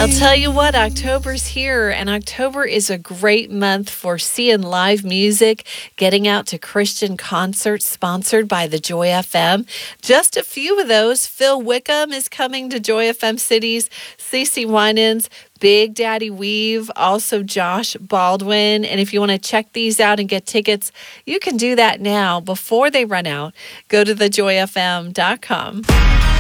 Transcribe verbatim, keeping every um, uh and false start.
I'll tell you what, October's here, and October is a great month for seeing live music, getting out to Christian concerts sponsored by the Joy F M. Just a few of those. Phil Wickham is coming to Joy F M Cities, CeCe Winans, Big Daddy Weave, also Josh Baldwin. And if you want to check these out and get tickets, you can do that now before they run out. Go to the joy f m dot com.